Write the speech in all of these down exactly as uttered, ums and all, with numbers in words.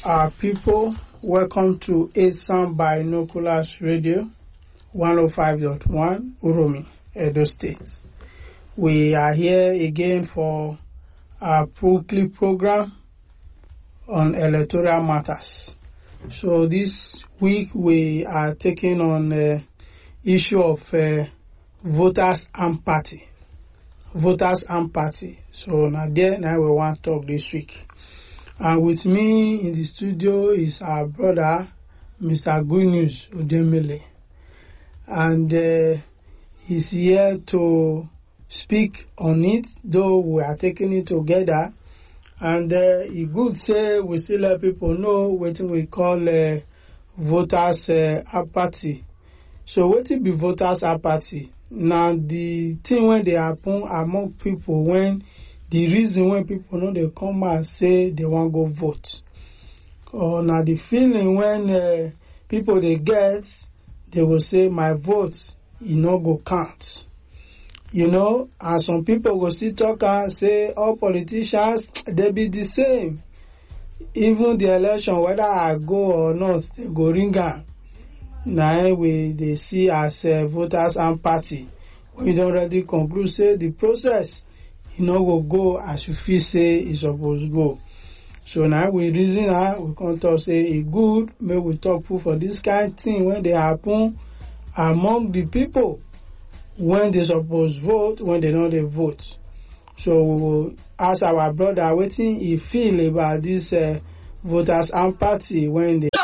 Our people, welcome to Esan Binoculars Radio, one oh five point one, Uromi, Edo State. We are here again for our weekly program on electoral matters. So this week we are taking on the issue of uh, voters empathy. Voters empathy. So now there, now we want to talk this week. And with me in the studio is our brother, Mister Good News Udemele. And uh, he's here to speak on it, though we are taking it together. And uh, he good say we still let people know what we call uh, voters uh, apathy. So what it be voters apathy? Now the thing when they happen among people when the reason when people know they come and say they want to go vote. Or now the feeling when uh, people they get, they will say my vote, you know, go count. You know, and some people will still talk and say all politicians, they be the same. Even the election, whether I go or not, they go ring on. Now we they see as uh, voters and party. We don't already conclude say the process, you know, will go as you feel say it's supposed to go. So now we reason now, we can talk say it good, maybe we talk for this kind of thing when they happen among the people. When they suppose vote, when they know they vote. So we will ask our brother what he feel about this uh, voters empathy when they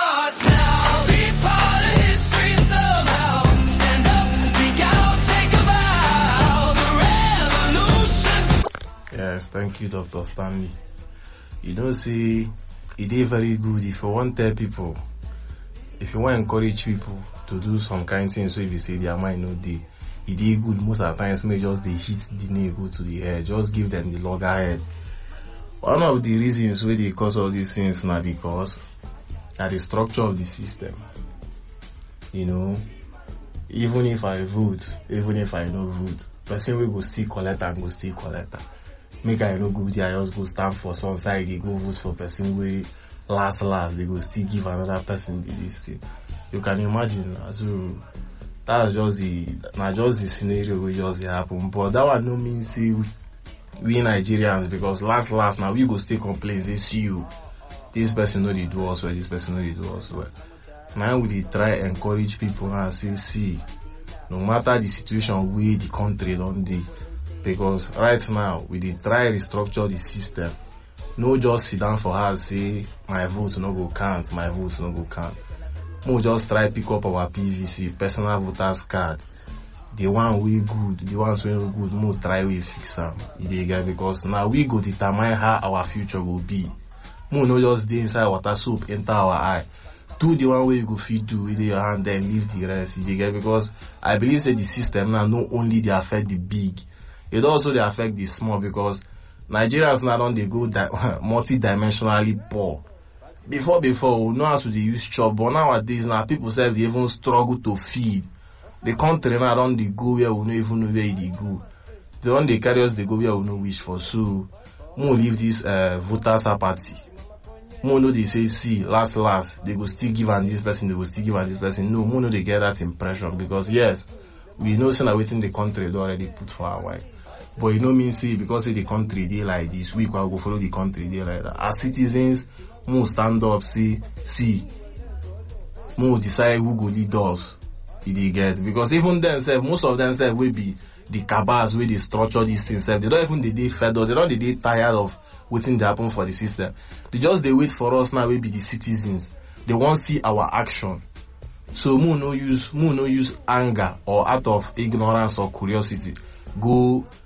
Yes, thank you, Doctor Stanley. You know, see, it is very good if you want to tell people, if you want to encourage people to do some kind of things, so if you say their mind no day, it is good most of the times, may just they hit the nail go to the head, just give them the loggerhead. One of the reasons why they cause all these things now because at the structure of the system. You know, even if I vote, even if I no vote, person will go still collect and go still collect. Make I no go there, I just go stand for some side, they go vote for person way last last, they go still give another person the this thing. You can imagine, so that's just the, not just the scenario where just happen, but that one no mean see we Nigerians because last last now we go still complain, they see you, this person know they do us well, this person know they do us well. Now we dey try encourage people and say, see, no matter the situation where the country don't dey. Because right now, we dey try restructure the system. No just sit down for us say, my vote no go count, my vote no go count. No just try pick up our P V C, personal voters card. The one we good, the ones we no good, no try we fix them. Because now we go determine how our future will be. No no just dey inside water soup, enter our eye. Do the one way you go feed do with your hand, then leave the rest. Because I believe say the system now not only they affect the big, it also they affect the small because Nigerians now don't they go di- multi-dimensionally poor. Before, before, we know how to they use chop, but nowadays now people say they even struggle to feed. The country now don't they go where we don't even know where they go. They don't they carry us, they go where we no wish for. So, we leave this uh, voters apathy. We know they say, see, last, last, they go still give on this person, they go still give on this person. No, we know they get that impression because yes, we know saying that waiting the country they already put for our way. But you know mean say because say the country they like this, we can go follow the country they like that. As citizens, we stand up, say, see, we decide who go lead us. They get because even themselves, most of themselves will be the cabals where they structure these things. They don't even they, they fed up, they don't they, they tired of waiting to happen for the system. They just they wait for us now. We be the citizens. They want to see our action. So we no use, we no use anger or out of ignorance or curiosity. Go